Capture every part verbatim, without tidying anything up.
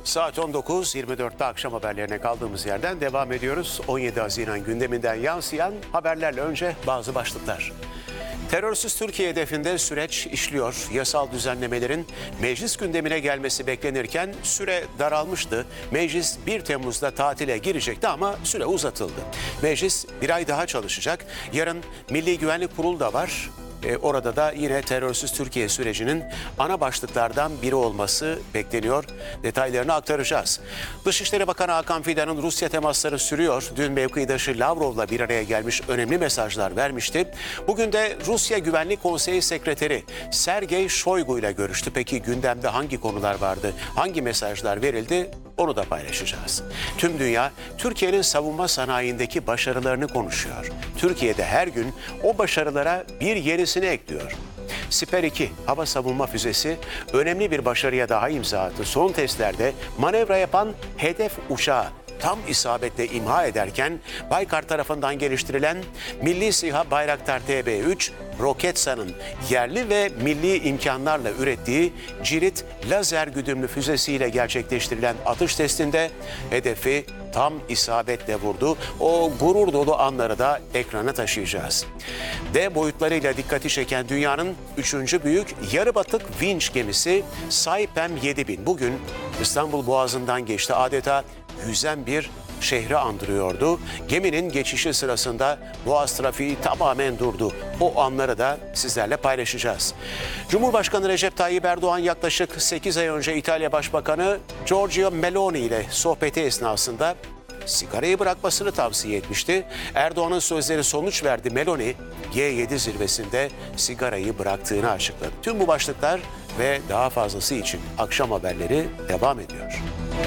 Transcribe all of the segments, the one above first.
Saat on dokuz yirmi dörtte akşam haberlerine kaldığımız yerden devam ediyoruz. on yedi Haziran gündeminden yansıyan haberlerle önce bazı başlıklar. Terörsüz Türkiye hedefinde süreç işliyor. Yasal düzenlemelerin meclis gündemine gelmesi beklenirken süre daralmıştı. Meclis bir Temmuz'da tatile girecekti ama süre uzatıldı. Meclis bir ay daha çalışacak. Yarın Milli Güvenlik Kurulu da var. E, orada da yine terörsüz Türkiye sürecinin ana başlıklardan biri olması bekleniyor. Detaylarını aktaracağız. Dışişleri Bakanı Hakan Fidan'ın Rusya temasları sürüyor. Dün mevkidaşı Lavrov'la bir araya gelmiş, önemli mesajlar vermişti. Bugün de Rusya Güvenlik Konseyi Sekreteri Sergey Shoigu ile görüştü. Peki gündemde hangi konular vardı? Hangi mesajlar verildi? Onu da paylaşacağız. Tüm dünya Türkiye'nin savunma sanayindeki başarılarını konuşuyor. Türkiye'de her gün o başarılara bir yenisini ekliyor. Siper iki hava savunma füzesi önemli bir başarıya daha imza attı. Son testlerde manevra yapan hedef uçağı tam isabetle imha ederken Baykar tarafından geliştirilen Milli SİHA Bayraktar T B üç, Roketsan'ın yerli ve milli imkanlarla ürettiği Cirit lazer güdümlü füzesiyle gerçekleştirilen atış testinde hedefi tam isabetle vurdu. O gurur dolu anları da ekrana taşıyacağız. D boyutlarıyla dikkati çeken dünyanın üçüncü büyük yarı batık vinç gemisi Saipem yedi bin bugün İstanbul Boğazı'ndan geçti. Adeta yüzen bir şehri andırıyordu. Geminin geçişi sırasında boğaz trafiği tamamen durdu. O anları da sizlerle paylaşacağız. Cumhurbaşkanı Recep Tayyip Erdoğan yaklaşık sekiz ay önce İtalya Başbakanı Giorgia Meloni ile sohbeti esnasında sigarayı bırakmasını tavsiye etmişti. Erdoğan'ın sözleri sonuç verdi. Meloni G yedi zirvesinde sigarayı bıraktığını açıkladı. Tüm bu başlıklar ve daha fazlası için akşam haberleri devam ediyor.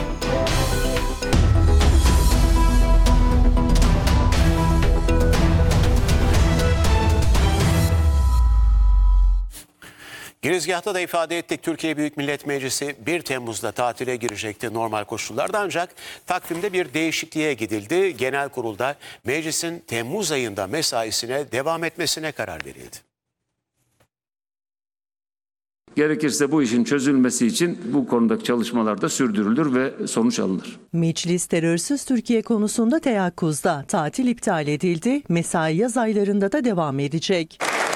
Girizgahta da ifade ettik. Türkiye Büyük Millet Meclisi bir Temmuz'da tatile girecekti normal koşullarda, ancak takvimde bir değişikliğe gidildi. Genel kurulda meclisin Temmuz ayında mesaisine devam etmesine karar verildi. Gerekirse bu işin çözülmesi için bu konudaki çalışmalar da sürdürülür ve sonuç alınır. Meclis terörsüz Türkiye konusunda teyakkuzda, tatil iptal edildi, mesai yaz aylarında da devam edecek.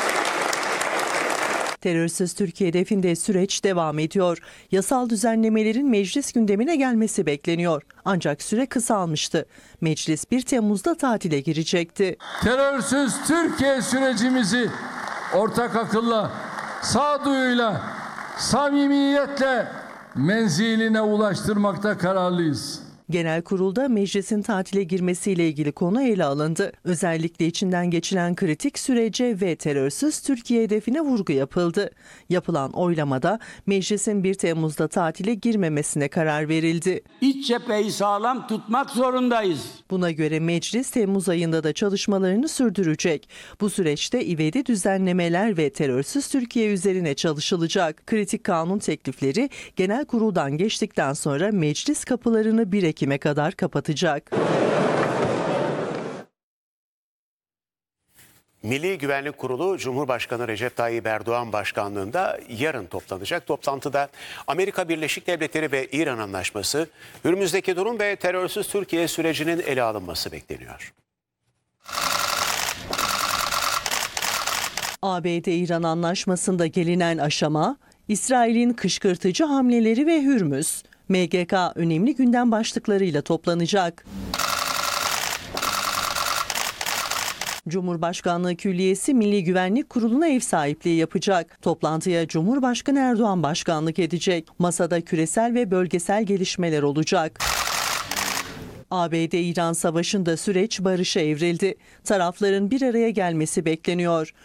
Terörsüz Türkiye hedefinde süreç devam ediyor. Yasal düzenlemelerin meclis gündemine gelmesi bekleniyor. Ancak süre kısalmıştı. Meclis bir Temmuz'da tatile girecekti. Terörsüz Türkiye sürecimizi ortak akılla, sağduyuyla, samimiyetle menziline ulaştırmakta kararlıyız. Genel kurulda meclisin tatile girmesiyle ilgili konu ele alındı. Özellikle içinden geçilen kritik sürece ve terörsüz Türkiye hedefine vurgu yapıldı. Yapılan oylamada meclisin bir Temmuz'da tatile girmemesine karar verildi. İç cepheyi sağlam tutmak zorundayız. Buna göre meclis Temmuz ayında da çalışmalarını sürdürecek. Bu süreçte ivedi düzenlemeler ve terörsüz Türkiye üzerine çalışılacak. Kritik kanun teklifleri genel kuruldan geçtikten sonra meclis kapılarını bir Ekim'e kadar kapatacak. Milli Güvenlik Kurulu Cumhurbaşkanı Recep Tayyip Erdoğan başkanlığında yarın toplanacak. Toplantıda Amerika Birleşik Devletleri ve İran anlaşması, Hürmüz'deki durum ve terörsüz Türkiye sürecinin ele alınması bekleniyor. A B D-İran anlaşmasında gelinen aşama, İsrail'in kışkırtıcı hamleleri ve Hürmüz. M G K önemli gündem başlıklarıyla toplanacak. Cumhurbaşkanlığı Külliyesi Milli Güvenlik Kurulu'na ev sahipliği yapacak. Toplantıya Cumhurbaşkanı Erdoğan başkanlık edecek. Masada küresel ve bölgesel gelişmeler olacak. A B D-İran savaşında süreç barışa evrildi. Tarafların bir araya gelmesi bekleniyor.